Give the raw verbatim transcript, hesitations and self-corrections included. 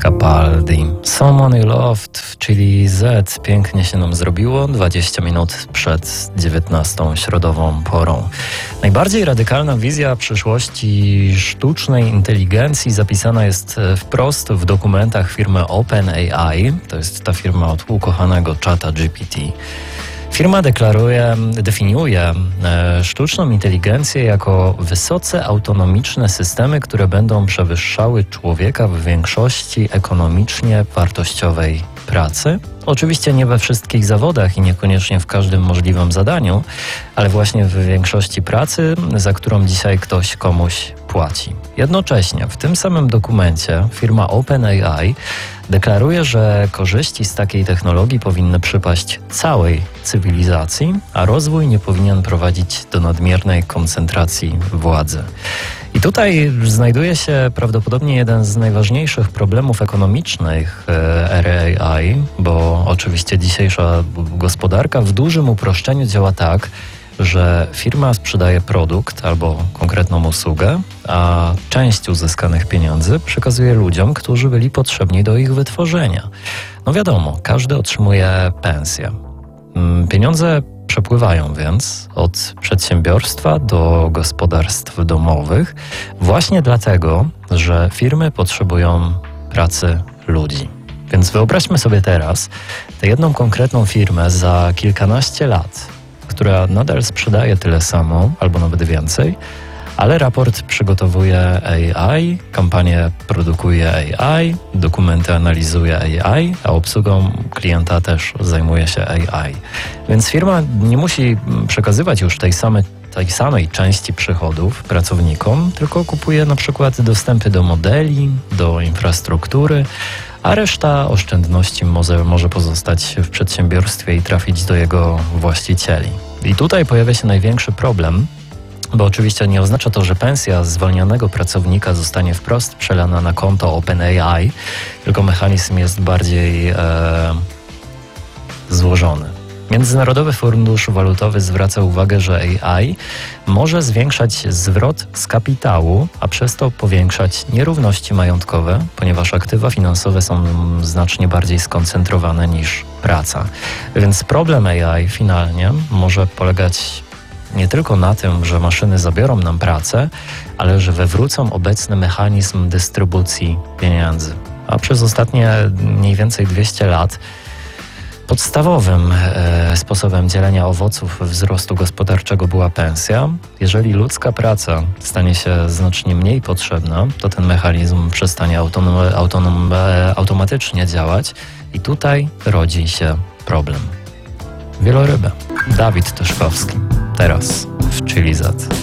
Capaldi. Someone You Loved, czyli Z. Pięknie się nam zrobiło, dwadzieścia minut przed dziewiętnastą środową porą. Najbardziej radykalna wizja przyszłości sztucznej inteligencji zapisana jest wprost w dokumentach firmy OpenAI. To jest ta firma od ukochanego czata G P T. Firma deklaruje, definiuje e, sztuczną inteligencję jako wysoce autonomiczne systemy, które będą przewyższały człowieka w większości ekonomicznie wartościowej pracy. Oczywiście nie we wszystkich zawodach i niekoniecznie w każdym możliwym zadaniu, ale właśnie w większości pracy, za którą dzisiaj ktoś komuś płaci. Jednocześnie w tym samym dokumencie firma OpenAI deklaruje, że korzyści z takiej technologii powinny przypaść całej cywilizacji, a rozwój nie powinien prowadzić do nadmiernej koncentracji władzy. I tutaj znajduje się prawdopodobnie jeden z najważniejszych problemów ekonomicznych ery A I, bo oczywiście dzisiejsza gospodarka w dużym uproszczeniu działa tak, że firma sprzedaje produkt albo konkretną usługę, a część uzyskanych pieniędzy przekazuje ludziom, którzy byli potrzebni do ich wytworzenia. No wiadomo, każdy otrzymuje pensję. Pieniądze przepływają więc od przedsiębiorstwa do gospodarstw domowych właśnie dlatego, że firmy potrzebują pracy ludzi. Więc wyobraźmy sobie teraz tę jedną konkretną firmę za kilkanaście lat, która nadal sprzedaje tyle samo, albo nawet więcej, ale raport przygotowuje A I, kampanię produkuje A I, dokumenty analizuje A I, a obsługą klienta też zajmuje się A I. Więc firma nie musi przekazywać już tej samej, tej samej części przychodów pracownikom, tylko kupuje na przykład dostępy do modeli, do infrastruktury, a reszta oszczędności może, może pozostać w przedsiębiorstwie i trafić do jego właścicieli. I tutaj pojawia się największy problem, bo oczywiście nie oznacza to, że pensja zwolnionego pracownika zostanie wprost przelana na konto OpenAI, tylko mechanizm jest bardziej e, złożony. Międzynarodowy Fundusz Walutowy zwraca uwagę, że A I może zwiększać zwrot z kapitału, a przez to powiększać nierówności majątkowe, ponieważ aktywa finansowe są znacznie bardziej skoncentrowane niż praca. Więc problem A I finalnie może polegać nie tylko na tym, że maszyny zabiorą nam pracę, ale że wywrócą obecny mechanizm dystrybucji pieniędzy. A przez ostatnie mniej więcej dwieście lat podstawowym e, sposobem dzielenia owoców wzrostu gospodarczego była pensja. Jeżeli ludzka praca stanie się znacznie mniej potrzebna, to ten mechanizm przestanie autonom, autonom, e, automatycznie działać i tutaj rodzi się problem. Wieloryby. Dawid Tyszkowski. Teraz w Chili Z.